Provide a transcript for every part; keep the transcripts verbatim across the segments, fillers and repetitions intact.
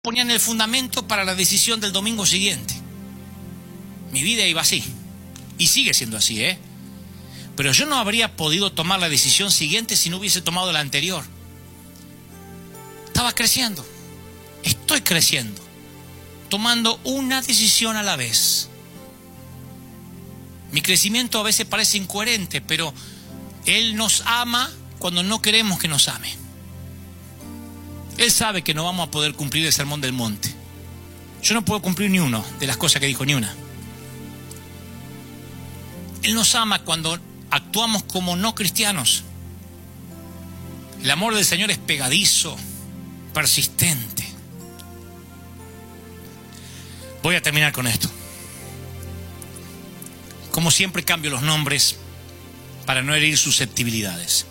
ponían el fundamento para la decisión del domingo siguiente. Mi vida iba así, y sigue siendo así, ¿eh? Pero yo no habría podido tomar la decisión siguiente si no hubiese tomado la anterior. Estaba creciendo, estoy creciendo, tomando una decisión a la vez. Mi crecimiento a veces parece incoherente, pero Él nos ama cuando no queremos que nos ame. Él sabe que no vamos a poder cumplir el sermón del monte. Yo no puedo cumplir ni uno de las cosas que dijo, ni una. Él nos ama cuando actuamos como no cristianos. El amor del Señor es pegadizo, persistente. Voy a terminar con esto. Como siempre, cambio los nombres para no herir susceptibilidades.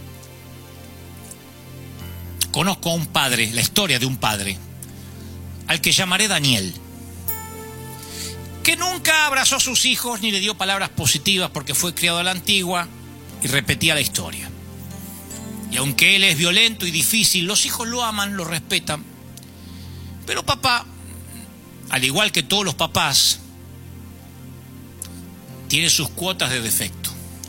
Conozco a un padre, la historia de un padre, al que llamaré Daniel, que nunca abrazó a sus hijos ni le dio palabras positivas porque fue criado a la antigua y repetía la historia. Y aunque él es violento y difícil, los hijos lo aman, lo respetan. Pero papá, al igual que todos los papás, tiene sus cuotas de defecto.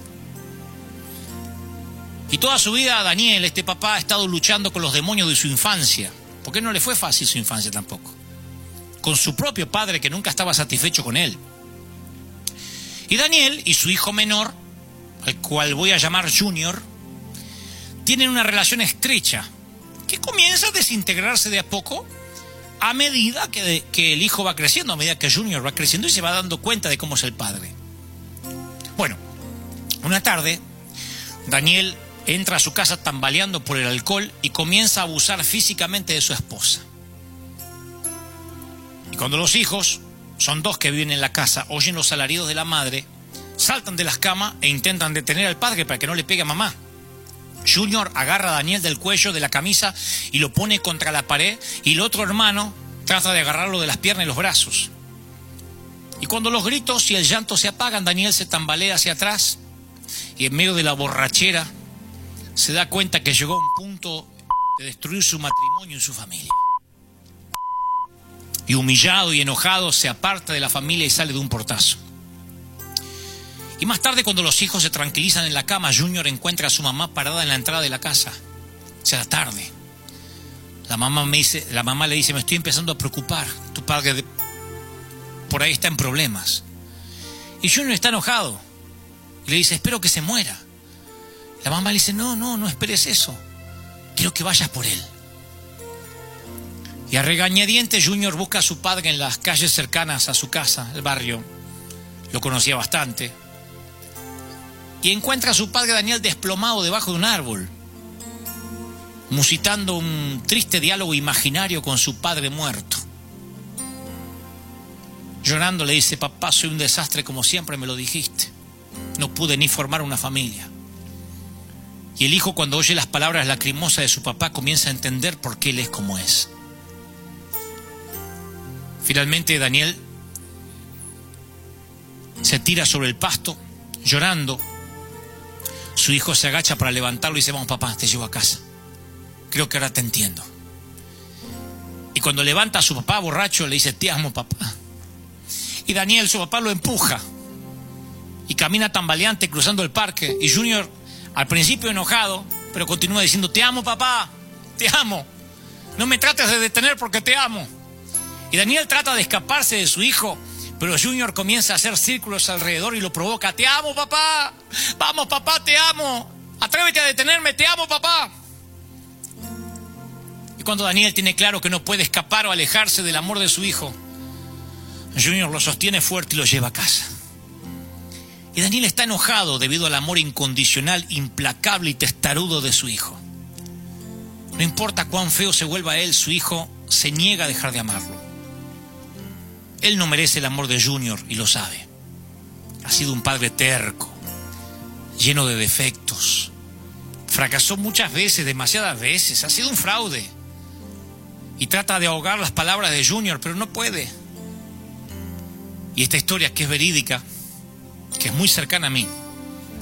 Y toda su vida Daniel, este papá, ha estado luchando con los demonios de su infancia, porque no le fue fácil su infancia tampoco, con su propio padre que nunca estaba satisfecho con él. Y Daniel y su hijo menor, al cual voy a llamar Junior, tienen una relación estrecha que comienza a desintegrarse de a poco a medida que, de, que el hijo va creciendo, a medida que Junior va creciendo y se va dando cuenta de cómo es el padre. Bueno, una tarde Daniel entra a su casa tambaleando por el alcohol y comienza a abusar físicamente de su esposa. Y cuando los hijos, son dos que viven en la casa, oyen los alaridos de la madre, saltan de las camas e intentan detener al padre para que no le pegue a mamá. Junior agarra a Daniel del cuello de la camisa y lo pone contra la pared, y el otro hermano trata de agarrarlo de las piernas y los brazos. Y cuando los gritos y el llanto se apagan, Daniel se tambalea hacia atrás y en medio de la borrachera se da cuenta que llegó a un punto de destruir su matrimonio y su familia. Y humillado y enojado se aparta de la familia y sale de un portazo. Y más tarde, cuando los hijos se tranquilizan en la cama, Junior encuentra a su mamá parada en la entrada de la casa. Ya era tarde. La mamá, me dice, la mamá le dice: me estoy empezando a preocupar. Tu padre de, por ahí está en problemas. Y Junior está enojado. Y le dice: espero que se muera. La mamá le dice: no, no, no esperes eso. Quiero que vayas por él. Y a regañadientes Junior busca a su padre en las calles cercanas a su casa, el barrio. Lo conocía bastante. Y encuentra a su padre Daniel desplomado debajo de un árbol, musitando un triste diálogo imaginario con su padre muerto. Llorando le dice: papá, soy un desastre como siempre me lo dijiste. No pude ni formar una familia. Y el hijo, cuando oye las palabras lacrimosas de su papá, comienza a entender por qué él es como es. Finalmente Daniel se tira sobre el pasto, llorando. Su hijo se agacha para levantarlo y dice: vamos papá, te llevo a casa. Creo que ahora te entiendo. Y cuando levanta a su papá borracho, le dice: te amo papá. Y Daniel, su papá, lo empuja y camina tambaleante cruzando el parque. Y Junior, al principio enojado, pero continúa diciendo: te amo papá, te amo. No me trates de detener porque te amo. Y Daniel trata de escaparse de su hijo, pero Junior comienza a hacer círculos alrededor y lo provoca: te amo papá, vamos papá, te amo, atrévete a detenerme, te amo papá. Y cuando Daniel tiene claro que no puede escapar o alejarse del amor de su hijo, Junior lo sostiene fuerte y lo lleva a casa. Y Daniel está enojado debido al amor incondicional, implacable y testarudo de su hijo. No importa cuán feo se vuelva él, su hijo se niega a dejar de amarlo. Él no merece el amor de Junior y lo sabe. Ha sido un padre terco, lleno de defectos. Fracasó muchas veces, demasiadas veces. Ha sido un fraude. Y trata de ahogar las palabras de Junior, pero no puede. Y esta historia, que es verídica, que es muy cercana a mí,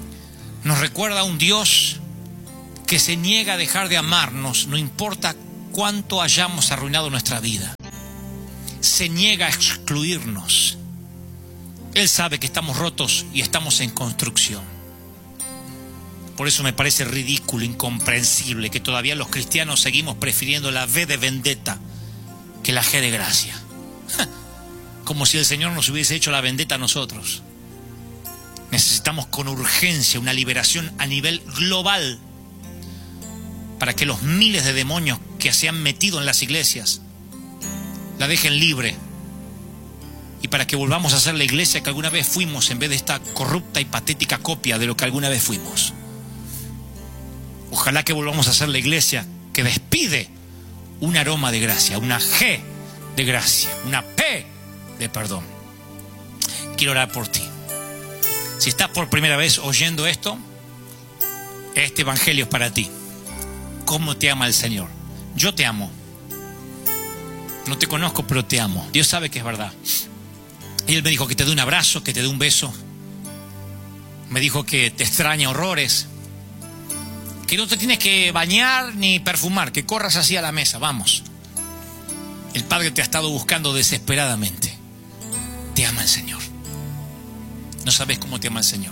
nos recuerda a un Dios que se niega a dejar de amarnos, no importa cuánto hayamos arruinado nuestra vida. Se niega a excluirnos. Él sabe que estamos rotos y estamos en construcción. Por eso me parece ridículo, incomprensible que todavía los cristianos seguimos prefiriendo la V de vendetta que la G de gracia. Como si el Señor nos hubiese hecho la vendetta a nosotros. Necesitamos con urgencia una liberación a nivel global para que los miles de demonios que se han metido en las iglesias la dejen libre y para que volvamos a ser la iglesia que alguna vez fuimos en vez de esta corrupta y patética copia de lo que alguna vez fuimos. Ojalá que volvamos a ser la iglesia que despide un aroma de gracia, una G de gracia, una P de perdón. Quiero orar por ti. Si estás por primera vez oyendo esto, este evangelio es para ti. ¿Cómo te ama el Señor? Yo te amo. No te conozco, pero te amo. Dios sabe que es verdad. Y Él me dijo que te dé un abrazo, que te dé un beso. Me dijo que te extraña horrores. Que no te tienes que bañar ni perfumar, que corras así a la mesa, vamos. El Padre te ha estado buscando desesperadamente. Te ama el Señor. No sabes cómo te ama el Señor.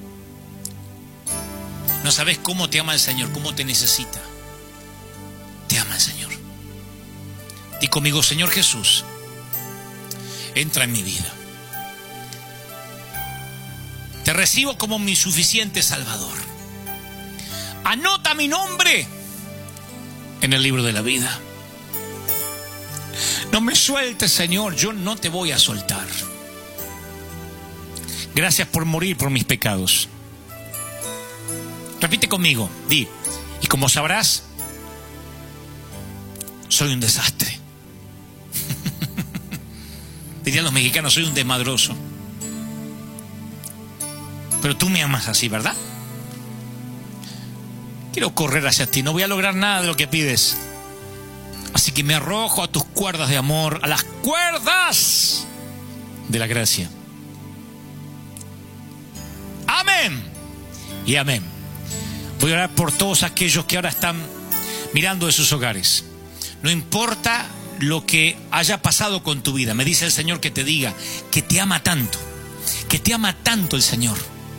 No sabes cómo te ama el Señor, cómo te necesita. Te ama el Señor. Di conmigo, Señor Jesús, entra en mi vida. Te recibo como mi suficiente Salvador. Anota mi nombre en el libro de la vida. No me sueltes, Señor, yo no te voy a soltar. Gracias por morir por mis pecados. Repite conmigo, di, y como sabrás, soy un desastre. Dirían los mexicanos, soy un desmadroso. Pero tú me amas así, ¿verdad? Quiero correr hacia ti, no voy a lograr nada de lo que pides. Así que me arrojo a tus cuerdas de amor, a las cuerdas de la gracia. Amén y amén. Voy a orar por todos aquellos que ahora están mirando de sus hogares. No importa lo que haya pasado con tu vida, me dice el Señor que te diga que te ama tanto, que te ama tanto el Señor,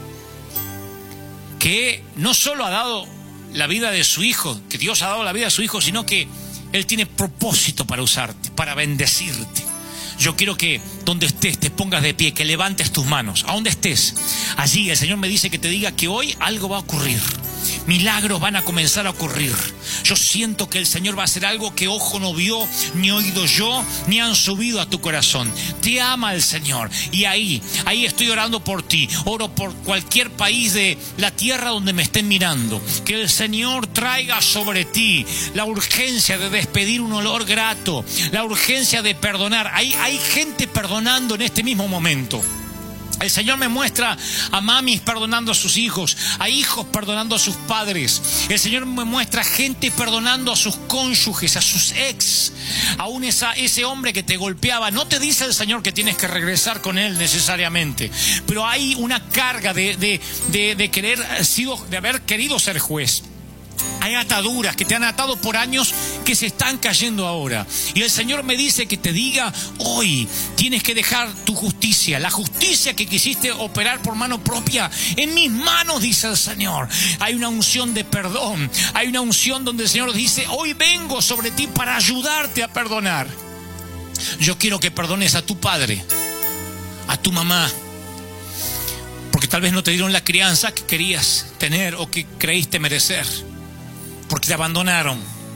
que no solo ha dado la vida de su Hijo, que Dios ha dado la vida de su Hijo, sino que Él tiene propósito para usarte, para bendecirte. Yo quiero que donde estés te pongas de pie, que levantes tus manos, a donde estés. Allí el Señor me dice que te diga que hoy algo va a ocurrir. Milagros van a comenzar a ocurrir. Yo siento que el Señor va a hacer algo que ojo no vio, ni oído yo, ni han subido a tu corazón. Te ama el Señor. Y ahí, ahí estoy orando por ti. Oro por cualquier país de la tierra donde me estén mirando. Que el Señor traiga sobre ti la urgencia de despedir un olor grato. La urgencia de perdonar. Hay, hay gente perdonando en este mismo momento. El Señor me muestra a mamis perdonando a sus hijos, a hijos perdonando a sus padres. El Señor me muestra gente perdonando a sus cónyuges, a sus ex, aún esa, ese hombre que te golpeaba. No te dice el Señor que tienes que regresar con él necesariamente, pero hay una carga de, de, de, de querer sido, de haber querido ser juez. Hay ataduras que te han atado por años que se están cayendo ahora. Y el Señor me dice que te diga hoy, tienes que dejar tu justicia, la justicia que quisiste operar por mano propia, en mis manos, dice el Señor. Hay una unción de perdón, hay una unción donde el Señor dice, hoy vengo sobre ti para ayudarte a perdonar. Yo quiero que perdones a tu padre, a tu mamá, porque tal vez no te dieron la crianza que querías tener o que creíste merecer. Porque te abandonaron,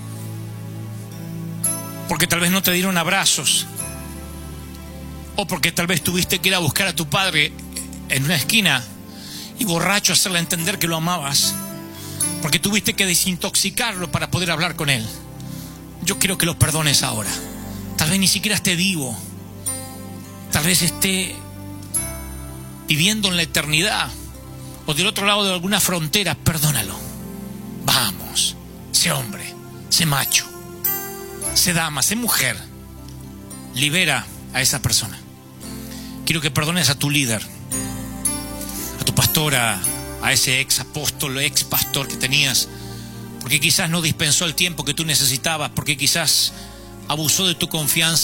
porque tal vez no te dieron abrazos, o porque tal vez tuviste que ir a buscar a tu padre en una esquina y borracho hacerle entender que lo amabas, porque tuviste que desintoxicarlo para poder hablar con él. Yo quiero que lo perdones ahora. Tal vez ni siquiera esté vivo, tal vez esté viviendo en la eternidad o del otro lado de alguna frontera. Perdónalo. Vamos. Sé hombre, sé macho, sé dama, sé mujer. Libera a esa persona. Quiero que perdones a tu líder, a tu pastora, a ese ex apóstol, ex pastor que tenías, porque quizás no dispensó el tiempo que tú necesitabas, porque quizás abusó de tu confianza.